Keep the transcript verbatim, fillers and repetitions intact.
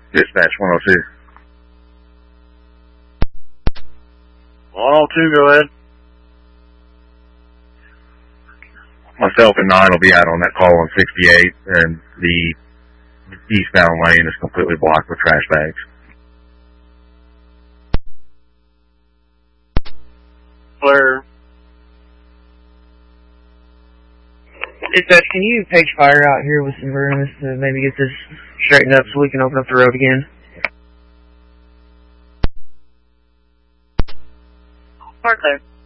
Dispatch one oh two. one oh two, go ahead. Myself and nine will be out on that call on sixty-eight, and the eastbound lane is completely blocked with trash bags. Clear. Dispatch, can you page fire out here with some rooms to maybe get this straightened up so we can open up the road again? Far clear.